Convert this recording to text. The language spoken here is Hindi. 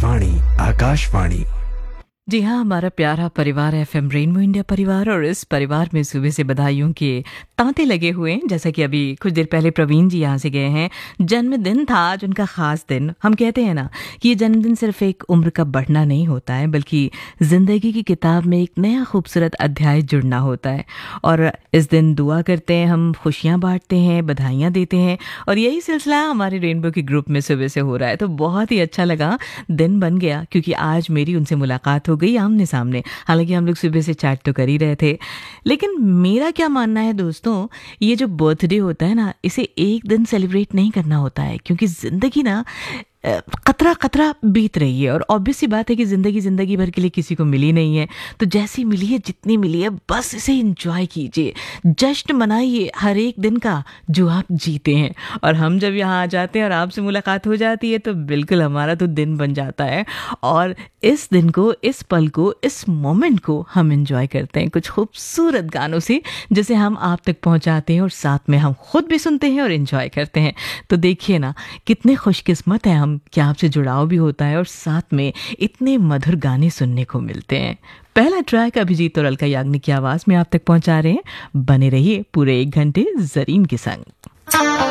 आकाशवाणी आकाशवाणी। जी हाँ, हमारा प्यारा परिवार एफएम रेनबो इंडिया परिवार, और इस परिवार में सुबह से बधाइयों के तांते लगे हुए हैं। जैसा कि अभी कुछ देर पहले प्रवीण जी यहाँ से गए हैं, जन्मदिन था आज उनका खास दिन। हम कहते हैं ना कि ये जन्मदिन सिर्फ एक उम्र का बढ़ना नहीं होता है, बल्कि जिंदगी की किताब में एक नया खूबसूरत अध्याय जुड़ना होता है। और इस दिन दुआ करते हैं, हम खुशियाँ बांटते हैं, बधाइयाँ देते हैं, और यही सिलसिला हमारे रेनबो के ग्रुप में सुबह से हो रहा है। तो बहुत ही अच्छा लगा, दिन बन गया, क्योंकि आज मेरी उनसे मुलाकात हो गई आमने सामने। हालांकि हम लोग सुबह से चैट तो कर ही रहे थे, लेकिन मेरा क्या मानना है दोस्तों, ये जो बर्थडे होता है ना, इसे एक दिन सेलिब्रेट नहीं करना होता है, क्योंकि जिंदगी ना कतरा कतरा बीत रही है। और ऑब्वियस सी बात है कि जिंदगी भर के लिए किसी को मिली नहीं है, तो जैसी मिली है, जितनी मिली है, बस इसे एंजॉय कीजिए, जश्न मनाइए हर एक दिन का जो आप जीते हैं। और हम जब यहाँ आ जाते हैं और आपसे मुलाकात हो जाती है, तो बिल्कुल हमारा तो दिन बन जाता है। और इस दिन को, इस पल को, इस मोमेंट को हम एंजॉय करते हैं कुछ खूबसूरत गानों से, जिसे हम आप तक पहुँचाते हैं और साथ में हम खुद भी सुनते हैं और एंजॉय करते हैं। तो देखिए ना, कितने खुशकिस्मत हैं हम, क्या आपसे जुड़ाव भी होता है और साथ में इतने मधुर गाने सुनने को मिलते हैं। पहला ट्रैक अभिजीत और अलका याग्निक की आवाज में आप तक पहुंचा रहे हैं। बने रहिए पूरे 1 घंटे जरीन के संग।